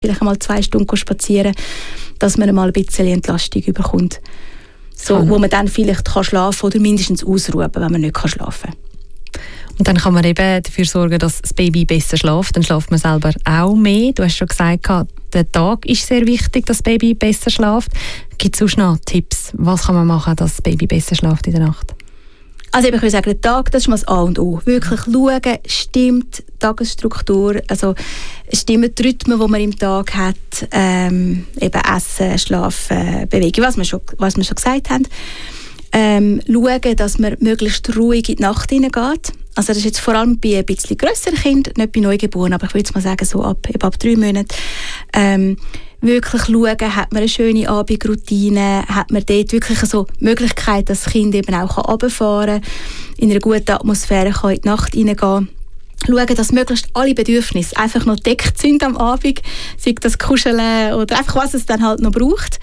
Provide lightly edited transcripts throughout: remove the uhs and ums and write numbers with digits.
vielleicht einmal 2 Stunden spazieren, dass man mal ein bisschen Entlastung bekommt. So, wo man dann vielleicht schlafen kann oder mindestens ausruhen, wenn man nicht schlafen kann. Und dann kann man eben dafür sorgen, dass das Baby besser schläft. Dann schläft man selber auch mehr. Du hast schon gesagt, der Tag ist sehr wichtig, dass das Baby besser schläft. Gibt es sonst noch Tipps? Was kann man machen, dass das Baby besser schläft in der Nacht? Also ich würde sagen, der Tag, das ist mal das A und O. Wirklich schauen, stimmt die Tagesstruktur, also stimmen die Rhythmen, die man im Tag hat, eben Essen, Schlafen, Bewegen, was wir schon gesagt haben. Schauen, dass man möglichst ruhig in die Nacht hineingeht. Also das ist jetzt vor allem bei ein bisschen grösseren Kindern, nicht bei Neugeborenen, aber ich würde jetzt mal sagen, so ab 3 Monaten. Wirklich schauen, hat man eine schöne Abendroutine, hat man dort wirklich so die Möglichkeit, dass das Kind eben auch runterfahren kann, in einer guten Atmosphäre kann in die Nacht hineingehen. Schauen, dass möglichst alle Bedürfnisse einfach noch gedeckt sind am Abend, sei das Kuscheln oder einfach was es dann halt noch braucht.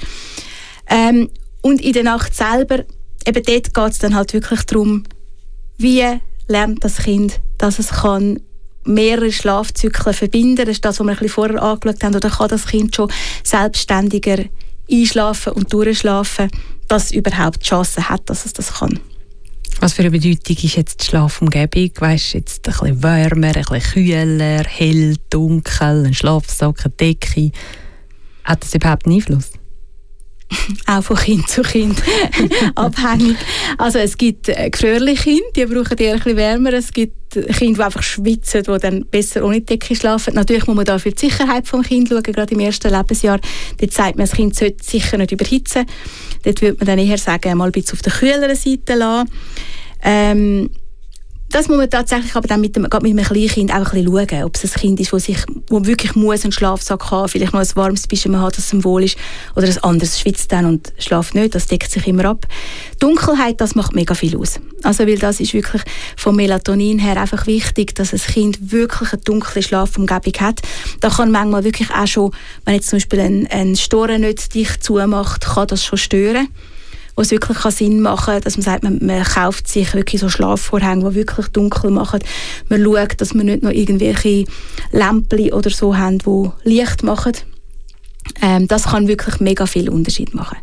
Und in der Nacht selber, eben dort geht es dann halt wirklich darum, wie lernt das Kind, dass es kann mehrere Schlafzyklen verbinden. Das ist das, was wir ein bisschen vorher angeschaut haben. Oder kann das Kind schon selbstständiger einschlafen und durchschlafen, dass es überhaupt die Chance hat, dass es das kann. Was für eine Bedeutung ist jetzt die Schlafumgebung? Weißt du, jetzt ein bisschen wärmer, ein bisschen kühler, hell, dunkel, ein Schlafsack, eine Decke. Hat das überhaupt einen Einfluss? Auch von Kind zu Kind abhängig. Also es gibt gefrierliche Kinder, die brauchen eher ein bisschen wärmer. Es gibt Kinder, die einfach schwitzen, die dann besser ohne Decke schlafen. Natürlich muss man da für die Sicherheit des Kindes schauen, gerade im ersten Lebensjahr. Dort sagt man, das Kind sollte sicher nicht überhitzen. Dort würde man dann eher sagen, mal ein bisschen auf der kühleren Seite lassen. Das muss man tatsächlich aber dann mit einem Kleinkind auch ein bisschen schauen, ob es ein Kind ist, wo wirklich muss einen Schlafsack haben, vielleicht noch ein warmes Pyjama hat, dass es ihm wohl ist, oder ein anderes schwitzt dann und schläft nicht, das deckt sich immer ab. Dunkelheit, das macht mega viel aus. Also, weil das ist wirklich vom Melatonin her einfach wichtig, dass ein Kind wirklich eine dunkle Schlafumgebung hat. Da kann manchmal wirklich auch schon, wenn jetzt zum Beispiel ein Storen nicht dicht zumacht, kann das schon stören. Wo es wirklich Sinn machen kann, dass man sagt, man kauft sich wirklich so Schlafvorhänge, die wirklich dunkel machen. Man schaut, dass man nicht noch irgendwelche Lämpchen oder so haben, die Licht machen. Das kann wirklich mega viel Unterschied machen.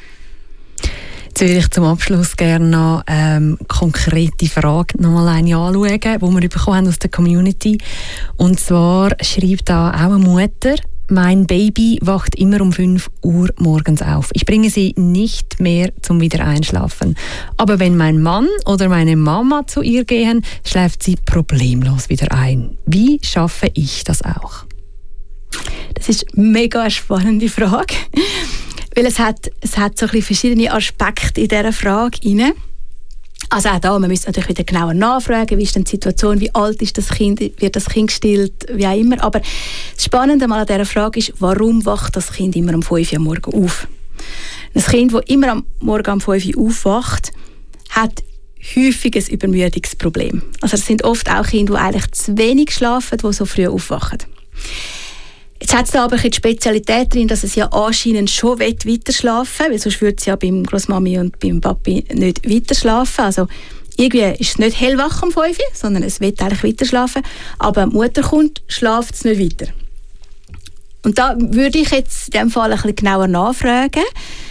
Jetzt würde ich zum Abschluss gerne noch konkrete Frage noch mal eine anschauen, die wir bekommen haben aus der Community. Und zwar schreibt da auch eine Mutter: Mein Baby wacht immer um 5 Uhr morgens auf. Ich bringe sie nicht mehr zum Wiedereinschlafen. Aber wenn mein Mann oder meine Mama zu ihr gehen, schläft sie problemlos wieder ein. Wie schaffe ich das auch? Das ist eine mega spannende Frage. Weil es hat so ein bisschen verschiedene Aspekte in dieser Frage rein. Also auch da, man müsste natürlich wieder genauer nachfragen, wie ist denn die Situation, wie alt ist das Kind, wird das Kind gestillt, wie auch immer. Aber das Spannende mal an dieser Frage ist, warum wacht das Kind immer um 5 Uhr am Morgen auf? Ein Kind, das immer am Morgen um 5 Uhr aufwacht, hat häufig ein Übermüdungsproblem. Also es sind oft auch Kinder, die eigentlich zu wenig schlafen, die so früh aufwachen. Jetzt hat es da aber die Spezialität drin, dass es ja anscheinend schon weiter schlafen will, weil sonst würde es ja beim Grossmami und beim Papi nicht weiter schlafen. Also irgendwie ist es nicht hellwach um 5 Uhr, sondern es will eigentlich weiter schlafen. Aber wenn die Mutter kommt, schlaft es nicht weiter. Und da würde ich jetzt in diesem Fall ein bisschen genauer nachfragen.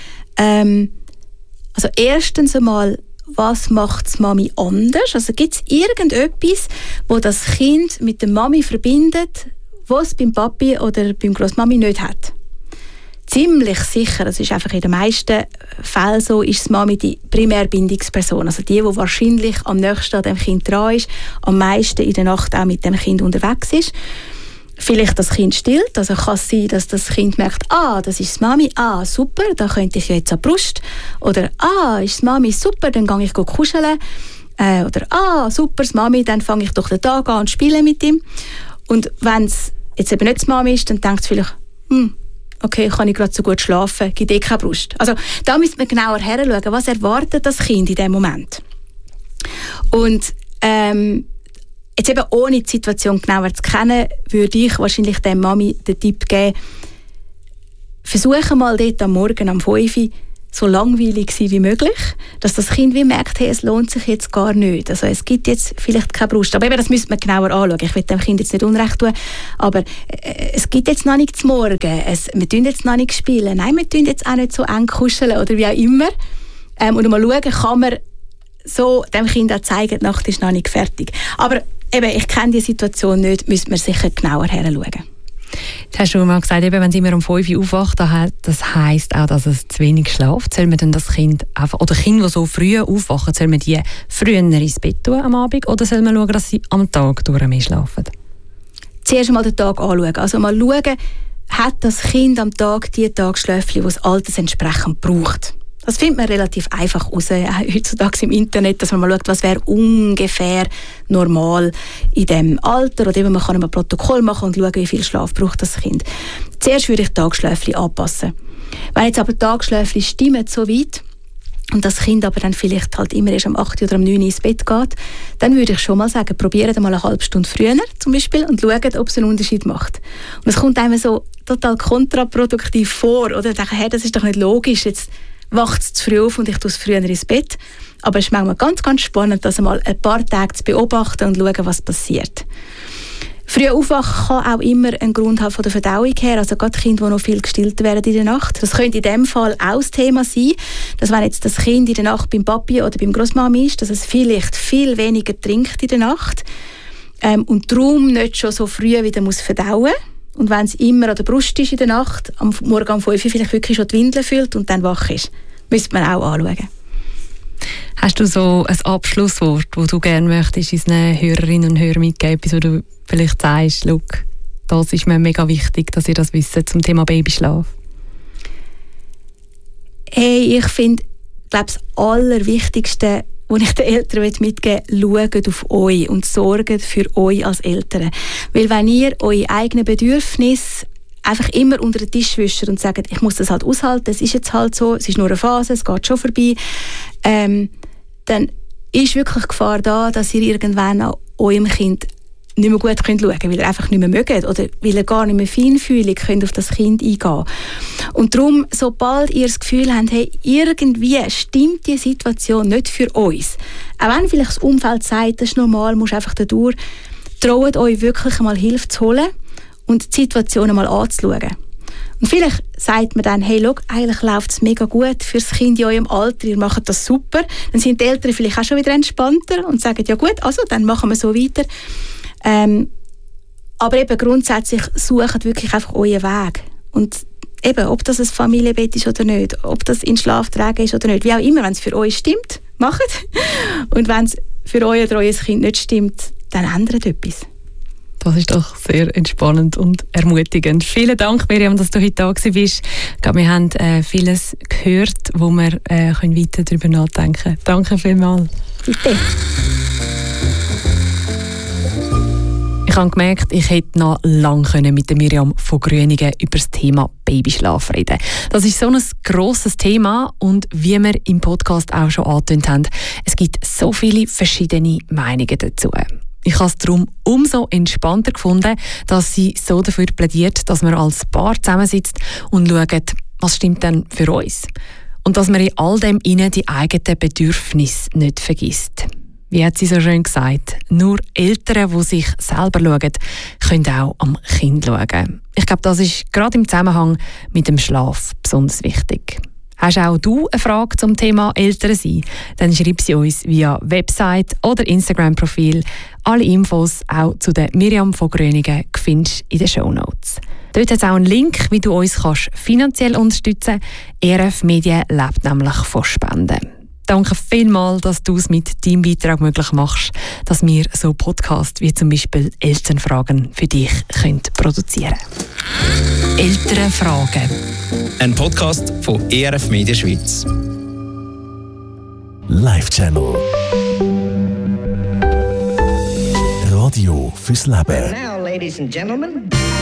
Also erstens einmal, was macht die Mami anders? Also gibt es irgendetwas, wo das Kind mit der Mami verbindet, was es beim Papi oder beim Grossmami nicht hat? Ziemlich sicher, das ist einfach in den meisten Fällen so, ist die Mami die Primärbindungsperson. Also die wahrscheinlich am nächsten an dem Kind dran ist, am meisten in der Nacht auch mit dem Kind unterwegs ist. Vielleicht das Kind stillt, also kann es sein, dass das Kind merkt, das ist die Mami, super, da könnte ich jetzt an die Brust. Oder, ist die Mami, super, dann gehe ich kuscheln. Oder, super, die Mami, dann fange ich doch den Tag an und spiele mit ihm. Und wenn es jetzt eben nicht die Mami ist, dann denkt es vielleicht, okay, kann ich gerade so gut schlafen, gibt keine Brust. Also da müsste man genauer hinschauen, was erwartet das Kind in diesem Moment. Und jetzt eben ohne die Situation genauer zu kennen, würde ich wahrscheinlich der Mami den Tipp geben, versuche mal dort am Morgen um 5 Uhr so langweilig sein wie möglich, dass das Kind wie merkt, hey, es lohnt sich jetzt gar nicht. Also es gibt jetzt vielleicht keine Brust. Aber eben, das müsste man genauer anschauen. Ich will dem Kind jetzt nicht Unrecht tun, aber es gibt jetzt noch nichts morgen. Wir tun jetzt noch nicht spielen. Nein, wir tun jetzt auch nicht so eng kuscheln oder wie auch immer. Und mal schauen, kann man so dem Kind auch zeigen, die Nacht ist noch nicht fertig. Aber eben, ich kenne die Situation nicht, müsste man sicher genauer hinschauen. Du hast schon mal gesagt, eben, wenn es immer um 5 Uhr aufwacht, das heisst auch, dass es zu wenig schläft. Soll man dann das Kind einfach, oder Kinder, die so früh aufwachen, soll man die früher ins Bett tun am Abend oder soll man schauen, dass sie am Tag durch mehr schlafen? Zuerst mal den Tag anschauen. Also mal schauen, hat das Kind am Tag die Tagesschläfchen, die es altersentsprechend braucht. Das findet man relativ einfach raus, heutzutage im Internet, dass man mal schaut, was wäre ungefähr normal in diesem Alter. Oder eben man kann ein Protokoll machen und schauen, wie viel Schlaf braucht das Kind. Zuerst würde ich die Tagesschläfchen anpassen. Wenn jetzt aber die Tagesschläfchen stimmen so weit und das Kind aber dann vielleicht halt immer erst um 8 oder um 9 ins Bett geht, dann würde ich schon mal sagen, probiert mal eine halbe Stunde früher zum Beispiel und schaut, ob es einen Unterschied macht. Und es kommt einem so total kontraproduktiv vor. Oder denke, hey, das ist doch nicht logisch, jetzt wacht es zu früh auf und ich tue es früher ins Bett. Aber es ist manchmal ganz, ganz spannend, das mal ein paar Tage zu beobachten und zu schauen, was passiert. Früh aufwachen kann auch immer einen Grund haben von der Verdauung her. Also gerade Kinder, die noch viel gestillt werden in der Nacht. Das könnte in dem Fall auch das Thema sein, dass wenn jetzt das Kind in der Nacht beim Papi oder beim Grossmami ist, dass es vielleicht viel weniger trinkt in der Nacht und darum nicht schon so früh wieder muss verdauen. Und wenn es immer an der Brust ist in der Nacht, am Morgen um 5 Uhr vielleicht wirklich schon die Windeln fühlt und dann wach ist, müsste man auch anschauen. Hast du so ein Abschlusswort, das du gerne möchtest unseren Hörerinnen und Hörern mitgeben, etwas, wo du vielleicht sagst, schau, das ist mir mega wichtig, dass ihr das wisst zum Thema Babyschlaf? Hey, ich finde, das Allerwichtigste, was ich den Eltern mitgeben will, schaut auf euch und sorgt für euch als Eltern. Weil wenn ihr eure eigenen Bedürfnisse einfach immer unter den Tisch wischt und sagt, ich muss das halt aushalten, es ist jetzt halt so, es ist nur eine Phase, es geht schon vorbei, dann ist wirklich Gefahr da, dass ihr irgendwann an eurem Kind nicht mehr gut schauen könnt, weil ihr einfach nicht mehr mögt oder weil ihr gar nicht mehr feinfühlig könnt auf das Kind eingehen. Und darum, sobald ihr das Gefühl habt, hey, irgendwie stimmt die Situation nicht für uns, auch wenn vielleicht das Umfeld sagt, das ist normal, musst einfach dadurch, traut euch wirklich einmal Hilfe zu holen und die Situation einmal anzuschauen. Und vielleicht sagt man dann, hey, schau, eigentlich läuft es mega gut für das Kind in eurem Alter, ihr macht das super. Dann sind die Eltern vielleicht auch schon wieder entspannter und sagen, ja gut, also dann machen wir so weiter. Aber eben grundsätzlich sucht wirklich einfach euren Weg. Und eben, ob das ein Familienbett ist oder nicht, ob das in Schlaf tragen ist oder nicht, wie auch immer, wenn es für euch stimmt, macht. Und wenn es für euch oder euer Kind nicht stimmt, dann ändert etwas. Das ist doch sehr entspannend und ermutigend. Vielen Dank, Miriam, dass du heute da warst. Ich glaube, wir haben vieles gehört, wo wir weiter darüber nachdenken können. Danke vielmals. Bitte. Ich habe gemerkt, ich hätte noch lange mit Miriam von Grüningen über das Thema Babyschlaf reden. Das ist so ein grosses Thema und wie wir im Podcast auch schon angetönt haben, es gibt so viele verschiedene Meinungen dazu. Ich habe es darum umso entspannter gefunden, dass sie so dafür plädiert, dass man als Paar zusammensitzt und schaut, was stimmt denn für uns. Und dass man in all dem die eigenen Bedürfnisse nicht vergisst. Wie hat sie so schön gesagt, nur Eltern, die sich selber schauen, können auch am Kind schauen. Ich glaube, das ist gerade im Zusammenhang mit dem Schlaf besonders wichtig. Hast auch du eine Frage zum Thema Eltern sein? Dann schreib sie uns via Website oder Instagram-Profil. Alle Infos auch zu der Miriam von Grüningen findest du in den Shownotes. Dort hat es auch einen Link, wie du uns finanziell unterstützen kannst. RF Medien lebt nämlich von Spenden. Danke vielmals, dass du es mit deinem Beitrag möglich machst, dass wir so Podcasts wie zum Beispiel Elternfragen für dich produzieren können. Elternfragen. Ein Podcast von ERF Media Schweiz. Live Channel. Radio fürs Leben. And now, ladies and gentlemen.